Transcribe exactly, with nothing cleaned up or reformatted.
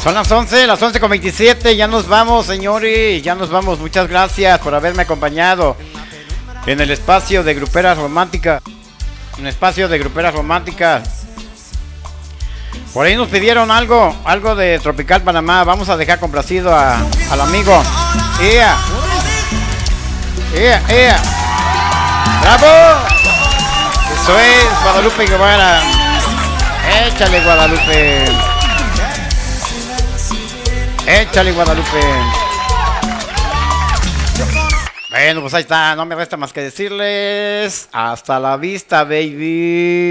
Son las once, las once con veintisiete, ya nos vamos, señores, ya nos vamos. Muchas gracias por haberme acompañado en el espacio de Gruperas Románticas. Un espacio de Gruperas Románticas. Por ahí nos pidieron algo, algo de Tropical Panamá. Vamos a dejar complacido a, al amigo. ¡Ea! ¡Ea! ¡Ea! ¡Bravo! Eso es Guadalupe Guevara. Échale, Guadalupe. Échale, Guadalupe. Bueno, pues ahí está. No me resta más que decirles hasta la vista, baby.